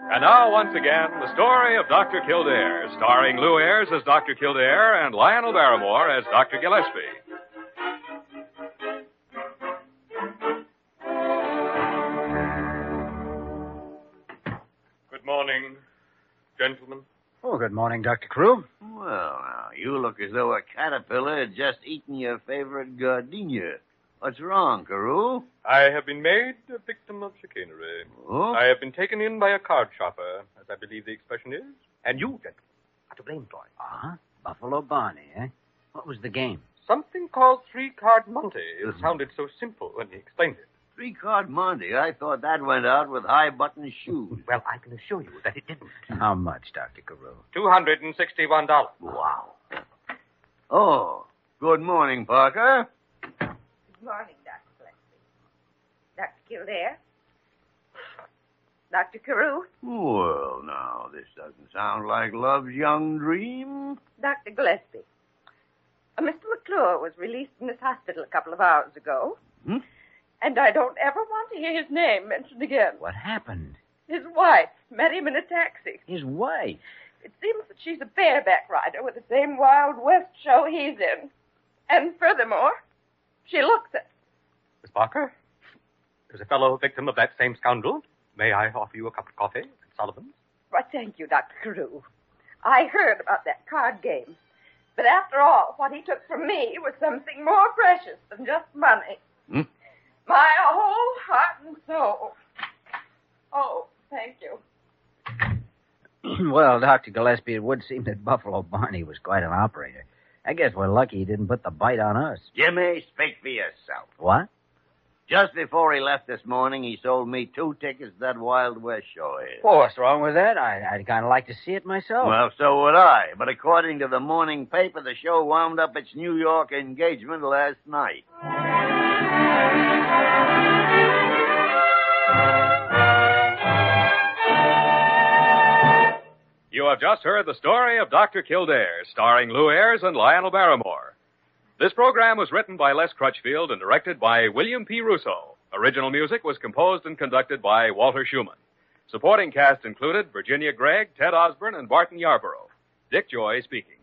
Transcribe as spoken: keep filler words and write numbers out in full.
And now, once again, the story of Doctor Kildare, starring Lou Ayres as Doctor Kildare and Lionel Barrymore as Doctor Gillespie. Good morning, gentlemen. Oh, good morning, Doctor Crew. Well, now, you look as though a caterpillar had just eaten your favorite gardenia. What's wrong, Carew? I have been made a victim of chicanery. Oh? I have been taken in by a card shopper, as I believe the expression is. And you, gentlemen, are to blame for it. Uh-huh. Buffalo Barney, eh? What was the game? Something called three-card Monte. It mm-hmm. sounded so simple when he explained it. Three-card Monte? I thought that went out with high-button shoes. Well, I can assure you that it didn't. How much, Doctor Carew? two hundred sixty-one dollars. Wow. Oh, good morning, Parker. Good morning, Doctor Gillespie. Doctor Kildare? Doctor Carew? Well, now, this doesn't sound like love's young dream. Doctor Gillespie, uh, Mister McClure was released from this hospital a couple of hours ago. Hmm? And I don't ever want to hear his name mentioned again. What happened? His wife met him in a taxi. His wife? It seems that she's a bareback rider with the same Wild West show he's in. And furthermore, she looks it. Miss Parker, there's a fellow victim of that same scoundrel. May I offer you a cup of coffee at Sullivan's? Why, thank you, Doctor Carew. I heard about that card game. But after all, what he took from me was something more precious than just money. Hmm? My whole heart and soul. Oh, thank you. Well, Doctor Gillespie, it would seem that Buffalo Barney was quite an operator. I guess we're lucky he didn't put the bite on us. Jimmy, speak for yourself. What? Just before he left this morning, he sold me two tickets to that Wild West show here. Well, what's wrong with that? I, I'd kind of like to see it myself. Well, so would I. But according to the morning paper, the show wound up its New York engagement last night. You have just heard the story of Doctor Kildare, starring Lou Ayres and Lionel Barrymore. This program was written by Les Crutchfield and directed by William P. Russo. Original music was composed and conducted by Walter Schumann. Supporting cast included Virginia Gregg, Ted Osborne, and Barton Yarborough. Dick Joy speaking.